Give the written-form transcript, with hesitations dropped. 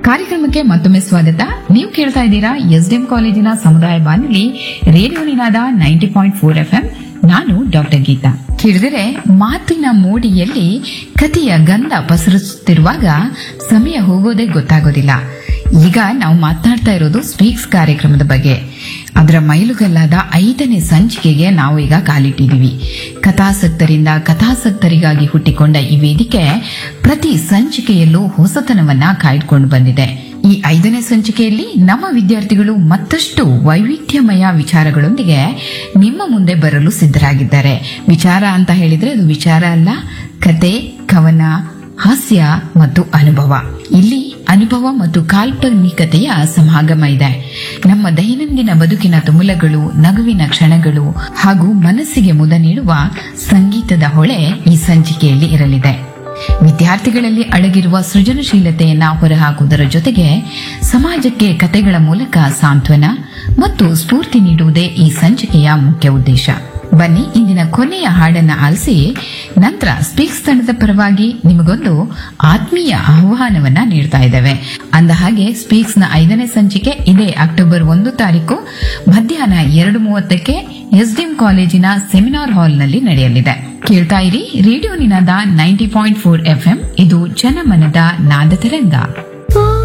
ಕಾರ್ಯಕ್ರಮಕ್ಕೆ ಮತ್ತೊಮ್ಮೆ ಸ್ವಾಗತ. ನೀವು ಕೇಳ್ತಾ ಇದ್ದೀರಾ ಎಸ್ಡಿಎಂ ಕಾಲೇಜಿನ ಸಮುದಾಯ ಬಾನುಲಿ ರೇಡಿಯೋ ನಿನಾದ 90.4 FM. ನಾನು ಡಾಕ್ಟರ್ ಗೀತಾ. ಕೇಳಿದರೆ ಮಾತಿನ ಮೋಡಿಯಲ್ಲಿ ಕಥೆಯ ಗಂಧ ಪಸರಿಸುತ್ತಿರುವಾಗ ಸಮಯ ಹೋಗೋದೇ ಗೊತ್ತಾಗೋದಿಲ್ಲ. ಈಗ ನಾವು ಮಾತನಾಡ್ತಾ ಇರೋದು ಸ್ಪೀಕ್ಸ್ ಕಾರ್ಯಕ್ರಮದ ಬಗ್ಗೆ. ಅದರ ಮೈಲುಗಲ್ಲಾದ 5ನೇ ಸಂಚಿಕೆಗೆ ನಾವು ಈಗ ಕಾಲಿಟ್ಟಿದ್ದೀವಿ. ಕಥಾಸಕ್ತರಿಂದ ಕಥಾಸಕ್ತರಿಗಾಗಿ ಹುಟ್ಟಿಕೊಂಡ ಈ ವೇದಿಕೆ ಪ್ರತಿ ಸಂಚಿಕೆಯಲ್ಲೂ ಹೊಸತನವನ್ನ ಕಾಯ್ದುಕೊಂಡು ಬಂದಿದೆ. ಈ 5ನೇ ಸಂಚಿಕೆಯಲ್ಲಿ ನಮ್ಮ ವಿದ್ಯಾರ್ಥಿಗಳು ಮತ್ತಷ್ಟು ವೈವಿಧ್ಯಮಯ ವಿಚಾರಗಳೊಂದಿಗೆ ನಿಮ್ಮ ಮುಂದೆ ಬರಲು ಸಿದ್ಧರಾಗಿದ್ದಾರೆ. ವಿಚಾರ ಅಂತ ಹೇಳಿದ್ರೆ ಅದು ವಿಚಾರ ಅಲ್ಲ, ಕತೆ, ಕವನ, ಹಾಸ್ಯ ಮತ್ತು ಅನುಭವ. ಇಲ್ಲಿ ಅನುಭವ ಮತ್ತು ಕಾಲ್ಪನಿಕತೆಯ ಸಮಾಗಮ ಇದೆ. ನಮ್ಮ ದೈನಂದಿನ ಬದುಕಿನ ತುಮುಲಗಳು, ನಗುವಿನ ಕ್ಷಣಗಳು ಹಾಗೂ ಮನಸ್ಸಿಗೆ ಮುದ ನೀಡುವ ಸಂಗೀತದ ಹೊಳೆ ಈ ಸಂಚಿಕೆಯಲ್ಲಿ ಇರಲಿದೆ. ವಿದ್ಯಾರ್ಥಿಗಳಲ್ಲಿ ಅಡಗಿರುವ ಸೃಜನಶೀಲತೆಯನ್ನ ಹೊರಹಾಕುವುದರ ಜೊತೆಗೆ ಸಮಾಜಕ್ಕೆ ಕತೆಗಳ ಮೂಲಕ ಸಾಂತ್ವನ ಮತ್ತು ಸ್ಫೂರ್ತಿ ನೀಡುವುದೇ ಈ ಸಂಚಿಕೆಯ ಮುಖ್ಯ ಉದ್ದೇಶ. ಬನ್ನಿ ಇಂದಿನ ಕೊನೆಯ ಹಾಡನ್ನ ಆಲಿಸಿ ನಂತರ ಸ್ಪೀಕ್ಸ್ ತಂಡದ ಪರವಾಗಿ ನಿಮಗೊಂದು ಆತ್ಮೀಯ ಆಹ್ವಾನವನ್ನ ನೀಡ್ತಾ ಇದ್ದೇವೆ. ಅಂದ ಹಾಗೆ ಸ್ಪೀಕ್ಸ್ ನ 5ನೇ ಸಂಚಿಕೆ ಇದೇ ಅಕ್ಟೋಬರ್ 1 ತಾರೀಕು ಮಧ್ಯಾಹ್ನ 2:30ಕ್ಕೆ ಎಸ್ಡಿಎಂ ಕಾಲೇಜಿನ ಸೆಮಿನಾರ್ ಹಾಲ್ನಲ್ಲಿ ನಡೆಯಲಿದೆ. ಕೇಳ್ತಾ ಇರಿ ರೇಡಿಯೋ ನಿನಾದ 90.4 FM. ಇದು ಜನಮನದ ನಾದ ತರಂಗ.